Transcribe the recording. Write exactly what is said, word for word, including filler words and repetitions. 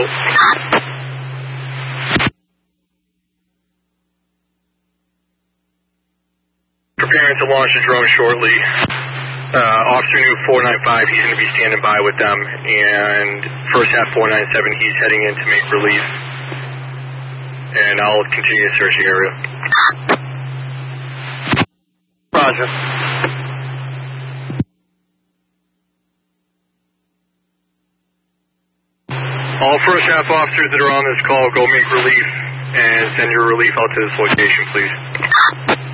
Eagle. Preparing to launch the drone shortly. Uh, Officer New four nine five, he's going to be standing by with them, and first half four nine seven, he's heading in to make relief. And I'll continue to search the area. Roger. All first half officers that are on this call, go make relief and send your relief out to this location, please.